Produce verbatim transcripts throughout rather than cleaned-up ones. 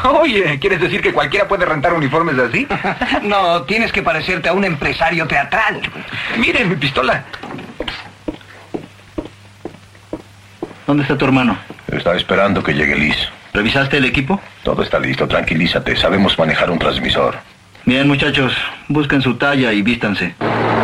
Oye, ¿quieres decir que cualquiera puede rentar uniformes así? No, tienes que parecerte a un empresario teatral. Miren mi pistola. ¿Dónde está tu hermano? Está esperando que llegue Liz. ¿Revisaste el equipo? Todo está listo, tranquilízate. Sabemos manejar un transmisor. Bien, muchachos, busquen su talla y vístanse.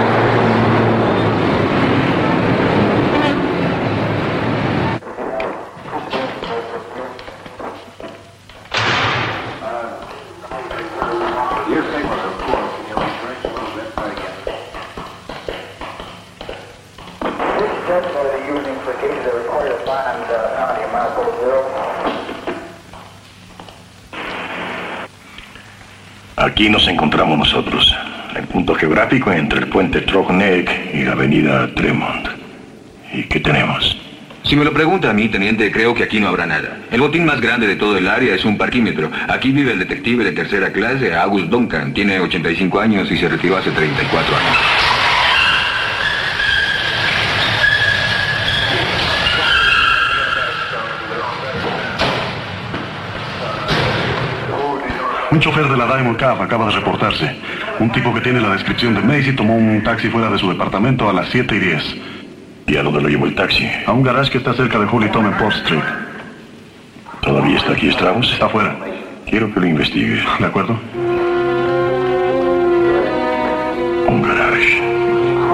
Aquí nos encontramos nosotros, el punto geográfico entre el puente Trogneck y la avenida Tremont. ¿Y qué tenemos? Si me lo pregunta a mí, teniente, creo que aquí no habrá nada. El botín más grande de todo el área es un parquímetro. Aquí vive el detective de tercera clase, August Duncan. Tiene ochenta y cinco años y se retiró hace treinta y cuatro años. Un chofer de la Diamond Cab acaba de reportarse. Un tipo que tiene la descripción de Macy tomó un taxi fuera de su departamento a las siete y diez. ¿Y a dónde lo llevó el taxi? A un garage que está cerca de Holy Tom en Port Street. ¿Todavía está aquí Strauss? Está afuera. Quiero que lo investigue. ¿De acuerdo? Un garage.